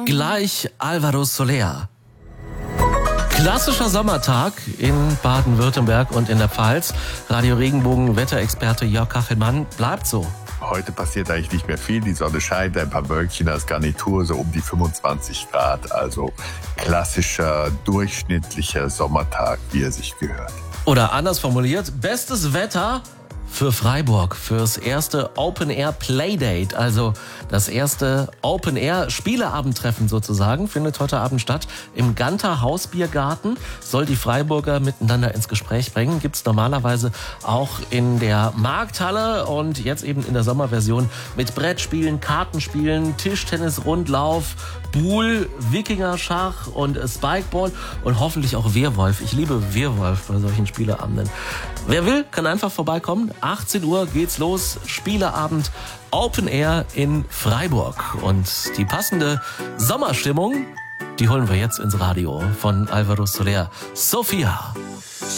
gleich Alvaro Soler. Klassischer Sommertag in Baden-Württemberg und in der Pfalz. Radio Regenbogen Wetterexperte Jörg Kachelmann bleibt so. Heute passiert eigentlich nicht mehr viel. Die Sonne scheint, ein paar Wölkchen als Garnitur, so um die 25 Grad. Also klassischer, durchschnittlicher Sommertag, wie er sich gehört. Oder anders formuliert, bestes Wetter für Freiburg, fürs erste Open-Air-Playdate, also das erste Open-Air-Spieleabendtreffen sozusagen, findet heute Abend statt. Im Ganter Hausbiergarten soll die Freiburger miteinander ins Gespräch bringen. Gibt's normalerweise auch in der Markthalle und jetzt eben in der Sommerversion mit Brettspielen, Kartenspielen, Tischtennis, Rundlauf, Buhl, Wikingerschach und Spikeball und hoffentlich auch Werwolf. Ich liebe Werwolf bei solchen Spieleabenden. Wer will, kann einfach vorbeikommen. 18 Uhr geht's los. Spieleabend Open Air in Freiburg. Und die passende Sommerstimmung, die holen wir jetzt ins Radio von Alvaro Soler. Sophia.